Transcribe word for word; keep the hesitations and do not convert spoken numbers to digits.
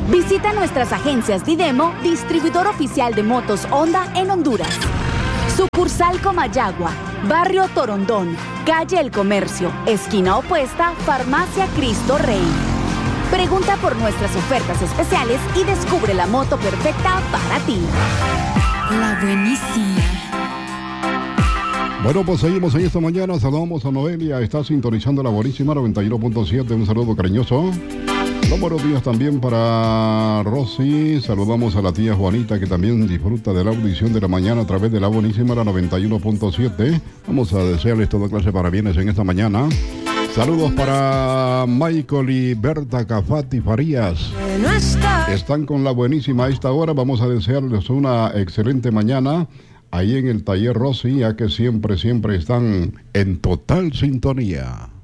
Visita nuestras agencias Didemo, distribuidor oficial de motos Honda en Honduras. Sucursal Comayagua, Barrio Torondón, Calle El Comercio, esquina opuesta, Farmacia Cristo Rey. Pregunta por nuestras ofertas especiales y descubre la moto perfecta para ti. La buenísima. Bueno, pues seguimos en esta mañana. Saludamos a Noelia. Está sintonizando la buenísima noventa y uno punto siete. Un saludo cariñoso. Los buenos días también para Rosy. Saludamos a la tía Juanita, que también disfruta de la audición de la mañana a través de la buenísima, la noventa y uno punto siete. Vamos a desearles toda clase de parabienes en esta mañana. Saludos para Michael y Berta Cafati Farías. Están con la buenísima a esta hora. Vamos a desearles una excelente mañana ahí en el taller Rosy, ya que siempre, siempre están en total sintonía.